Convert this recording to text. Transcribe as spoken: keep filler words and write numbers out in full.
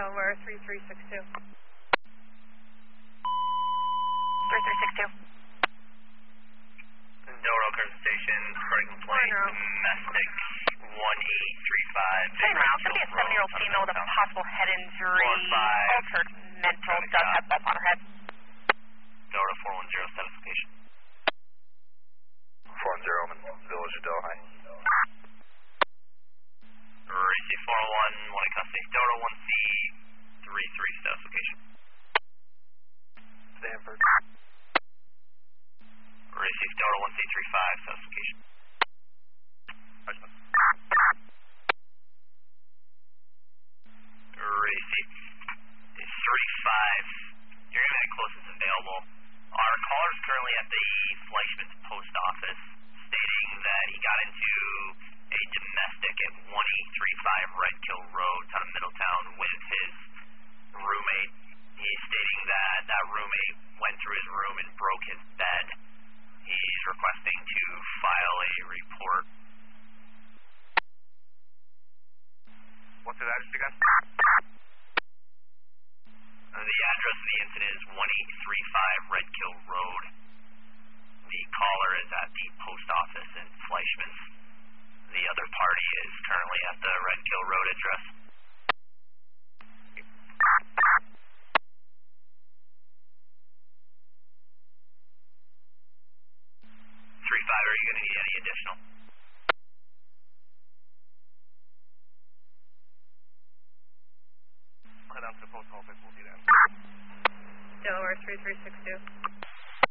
Delaware three three six two. three three six two. Delaware Oakland Station, reporting complaint, domestic one eight three five. Hey, now, it's going to be a seven-year-old female with a possible head injury, altered mental, does have bump on her head. Delaware four one zero, status location. four one zero, Village of Delhi. Receive four one, one in custody. Delta one C three three, status location. Stanford. Receive Delta one C three five, status location. Receive three five. You're going to be the closest available. Our caller is currently at the Fleischman's post office, stating that he got into a domestic at one eight three five Red Kill Road, town of Middletown, with his roommate. He's stating that that roommate went through his room and broke his bed. He's requesting to file a report. What's the address again? Uh, the address of the incident is one eight three five Red Kill Road. The caller is at the post office in Fleischman's. The other party is currently at the Red Kill Road address. three five, are you going to need any additional? Head out to the post office, we'll do that. Delaware three three six two.